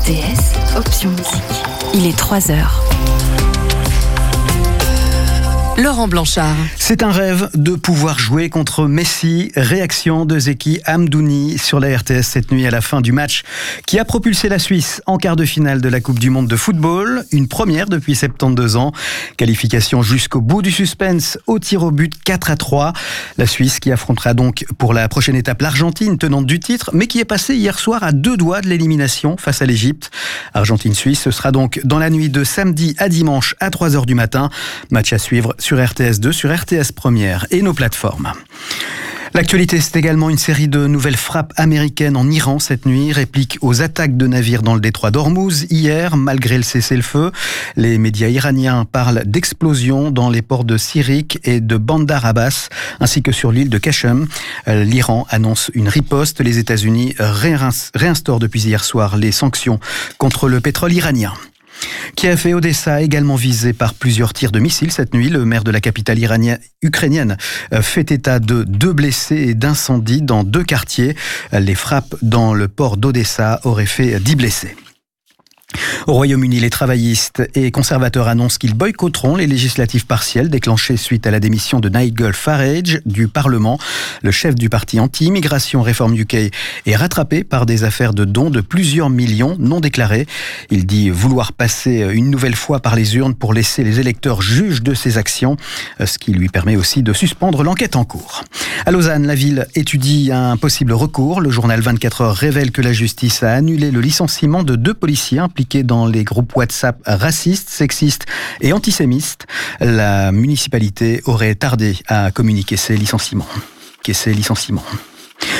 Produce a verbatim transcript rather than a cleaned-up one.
T S, option musique. Il est trois heures. Laurent Blanchard. C'est un rêve de pouvoir jouer contre Messi. Réaction de Zeki Hamdouni sur la R T S cette nuit à la fin du match qui a propulsé la Suisse en quart de finale de la Coupe du Monde de football. Une première depuis soixante-douze ans. Qualification jusqu'au bout du suspense au tir au but quatre à trois. La Suisse qui affrontera donc pour la prochaine étape l'Argentine, tenante du titre, mais qui est passée hier soir à deux doigts de l'élimination face à l'Égypte. Argentine-Suisse, ce sera donc dans la nuit de samedi à dimanche à trois heures du matin. Match à suivre sur R T S deux, sur R T S Première et nos plateformes. L'actualité, c'est également une série de nouvelles frappes américaines en Iran cette nuit, réplique aux attaques de navires dans le détroit d'Ormuz hier, malgré le cessez-le-feu. Les médias iraniens parlent d'explosions dans les ports de Sirik et de Bandar Abbas, ainsi que sur l'île de Qashem. L'Iran annonce une riposte. Les États-Unis réinstaurent depuis hier soir les sanctions contre le pétrole iranien. Kiev et Odessa également visés par plusieurs tirs de missiles cette nuit. Le maire de la capitale iranienne, ukrainienne fait état de deux blessés et d'incendies dans deux quartiers. Les frappes dans le port d'Odessa auraient fait dix blessés. Au Royaume-Uni, les travaillistes et conservateurs annoncent qu'ils boycotteront les législatives partielles déclenchées suite à la démission de Nigel Farage du Parlement. Le chef du parti anti-immigration Reform U K est rattrapé par des affaires de dons de plusieurs millions non déclarés. Il dit vouloir passer une nouvelle fois par les urnes pour laisser les électeurs juges de ses actions, ce qui lui permet aussi de suspendre l'enquête en cours. À Lausanne, la ville étudie un possible recours. Le journal vingt-quatre heures révèle que la justice a annulé le licenciement de deux policiers impliqués dans les groupes WhatsApp racistes, sexistes et antisémites. La municipalité aurait tardé à communiquer ces licenciements. Ces licenciements.